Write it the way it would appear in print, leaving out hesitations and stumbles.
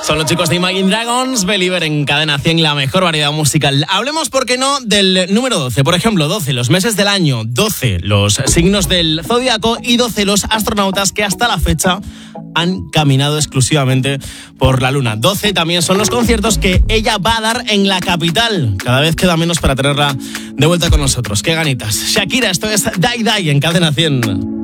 Son los chicos de Imagine Dragons, Believer en Cadena 100, la mejor variedad musical. Hablemos, ¿por qué no?, del número 12. Por ejemplo, 12 los meses del año, 12 los signos del zodiaco y 12 los astronautas que hasta la fecha han caminado exclusivamente por la luna. 12 también son los conciertos que ella va a dar en la capital. Cada vez queda menos para tenerla de vuelta con nosotros. ¡Qué ganitas! Shakira, esto es Die Die en Cadena 100.